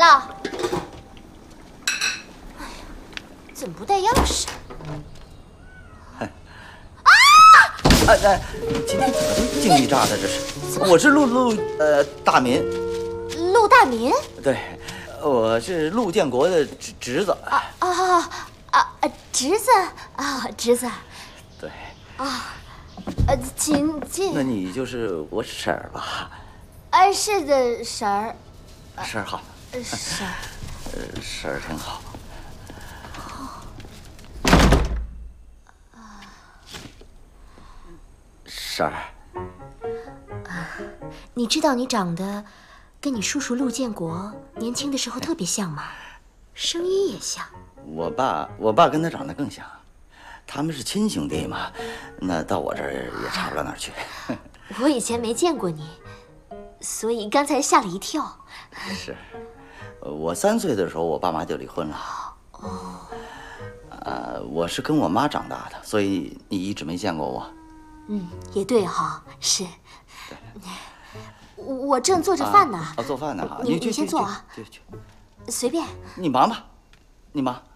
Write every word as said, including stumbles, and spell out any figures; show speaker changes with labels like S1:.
S1: 了。哎呀，怎么不带钥匙？
S2: 啊！哎哎，今天怎么这惊一乍的？这是，我是陆陆呃大民。
S1: 陆大民？
S2: 对，我是陆建国的侄侄子。
S1: 啊啊啊啊！侄子啊，侄子。
S2: 对。
S1: 啊，呃，请进。
S2: 那你就是我婶儿吧？
S1: 哎，是的，婶儿。
S2: 婶儿好。
S1: 婶儿。
S2: 呃，婶儿挺好。婶儿。
S1: 啊，你知道你长得跟你叔叔陆建国年轻的时候特别像吗？声音也像。
S2: 我爸，我爸跟他长得更像。他们是亲兄弟嘛，那到我这儿也差不了哪儿去。
S1: 我以前没见过你，所以刚才吓了一跳。
S2: 是，我三岁的时候，我爸妈就离婚了。
S1: 哦。
S2: 呃，我是跟我妈长大的，所以你一直没见过我。
S1: 嗯，也对哈，是。对。我正做着饭呢。
S2: 啊，做饭呢哈。
S1: 你你先做啊。
S2: 去去。
S1: 随便。
S2: 你忙吧，你忙。